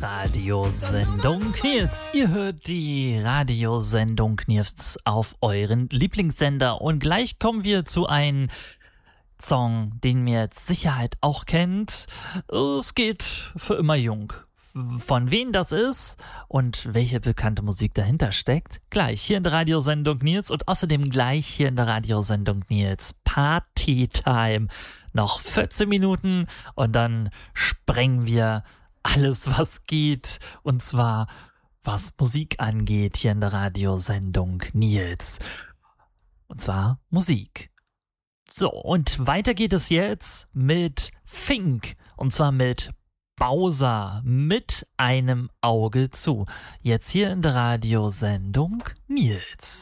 Radiosendung Nils. Ihr hört die Radiosendung Nils auf euren Lieblingssender. Und gleich kommen wir zu einem Song, den ihr mit Sicherheit auch kennt. Es geht für immer jung. Von wem das ist und welche bekannte Musik dahinter steckt, gleich hier in der Radiosendung Nils und außerdem gleich hier in der Radiosendung Nils Party Time. Noch 14 Minuten und dann sprengen wir alles, was geht, und zwar was Musik angeht hier in der Radiosendung Nils. Und zwar Musik. So, und weiter geht es jetzt mit Fink, und zwar mit Bowser, mit einem Auge zu. Jetzt hier in der Radiosendung Nils.